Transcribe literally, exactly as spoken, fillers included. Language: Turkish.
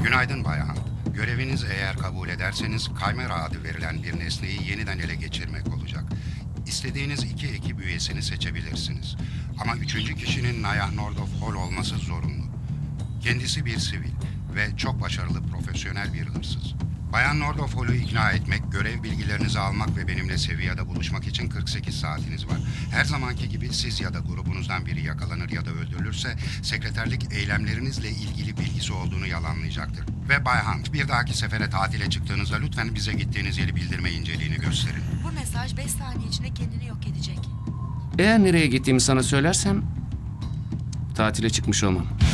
Günaydın Bay Hunt. Göreviniz eğer kabul ederseniz Kaymera adı verilen bir nesneyi yeniden ele geçirmek olacak. İstediğiniz iki ekip üyesini seçebilirsiniz. Ama üçüncü kişinin Naya Nordoff Hall olması zorunlu. Kendisi bir sivil ve çok başarılı profesyonel bir hırsız. Bayan Nordoff Hall'u ikna etmek, görev bilgilerinizi almak ve benimle seviyede buluşmak için kırk sekiz saatiniz var. Her zamanki gibi siz ya da grubunuzdan biri yakalanır ya da öldürülürse, sekreterlik eylemlerinizle ilgili bilgisi olduğunu yalanlayacaktır. Ve Bay Hunt, bir dahaki sefere tatile çıktığınızda lütfen bize gittiğiniz yeri bildirme inceliğini gösterin. Bu mesaj beş saniye içinde kendini yok edecek. Eğer nereye gittiğimi sana söylersem tatile çıkmış olmam.